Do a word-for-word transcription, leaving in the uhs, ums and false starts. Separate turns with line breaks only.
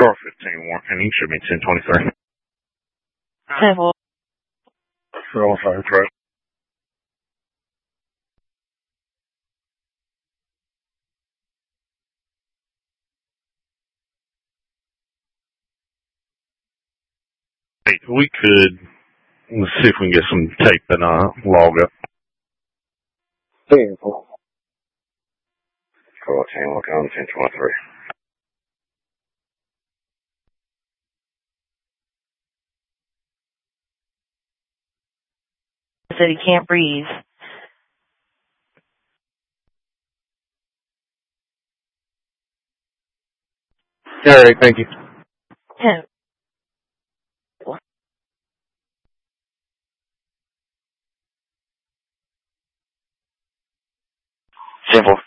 Car fifteen one, and you should be ten twenty-three.
ten four.
Roll fire truck. Hey, we could, let's see if we can get some tape and uh, log up.
ten four.
fourteen, look on ten twenty-three.
Said he can't breathe.
All right, thank you.
ten.
Simple.